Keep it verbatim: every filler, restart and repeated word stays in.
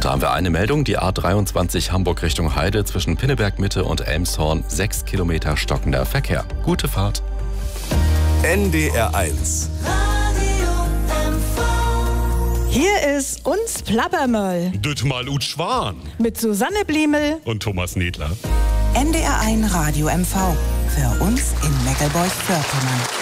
Und da haben wir eine Meldung, die A dreiundzwanzig Hamburg Richtung Heide zwischen Pinneberg Mitte und Elmshorn, sechs Kilometer stockender Verkehr. Gute Fahrt. N D R eins. Hier ist uns Plappermöll Düttmal ut Schwan mit Susanne Bliemel und Thomas Nedler. N D R eins Radio M V. Für uns in Meckelburg-Vorpommern.